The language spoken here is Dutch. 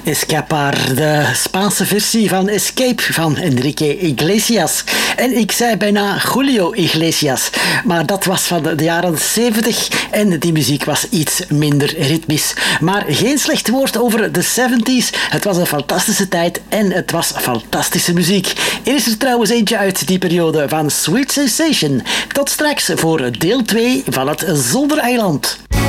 Escapar, de Spaanse versie van Escape van Enrique Iglesias. En ik zei bijna Julio Iglesias, maar dat was van de jaren 70 en die muziek was iets minder ritmisch. Maar geen slecht woord over de 70s. Het was een fantastische tijd en het was fantastische muziek. Er is er trouwens eentje uit die periode van Sweet Sensation. Tot straks voor deel 2 van het Zoldereiland.